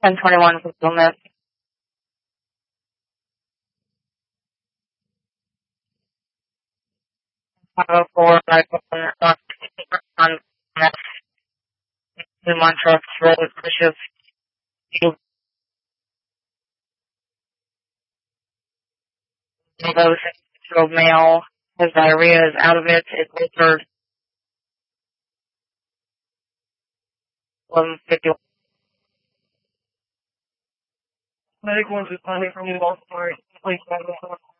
1021 fulfillment. 504 on New Montrose Road, Bishop. Although 6-year-old male, his diarrhea is out of it. It's over 1151. Medical is responding from Baltimore. Please,